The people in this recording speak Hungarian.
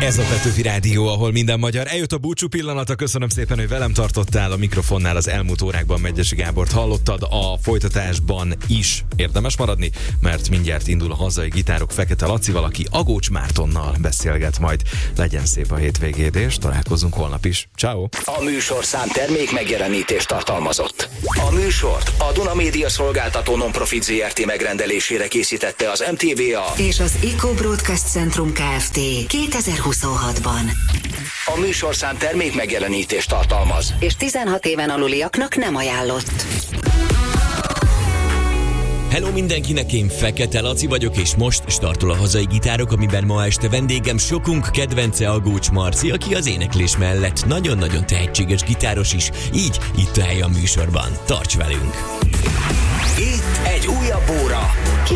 Ez a Petőfi Rádió, ahol minden magyar. Eljött a búcsú pillanata, köszönöm szépen, hogy velem tartottál a mikrofonnál. Az elmúlt órákban Medgyessy Gábort hallottad, a folytatásban is érdemes maradni, mert mindjárt indul a hazai gitárok Fekete Lacival, aki Agócs Mártonnal beszélget majd. Legyen szép a hétvégéd, és találkozunk holnap is. Ciao. A műsorszám termék megjelenítést tartalmazott. A műsort a Duna Média Szolgáltató Non-Profit Zrt. Megrendelésére készítette az MTVA és az Eco Broadcast Centrum Kft. 2026-ban. A műsorszám termék megjelenítést tartalmaz, és 16 éven aluliaknak nem ajánlott. Hello mindenkinek, én Fekete Laci vagyok, és most startol a hazai gitárok, amiben ma este vendégem sokunk kedvence Agócs Marci, aki az éneklés mellett nagyon-nagyon tehetséges gitáros is, így itt a hely a műsorban. Tarts velünk! itt egy újabb óra.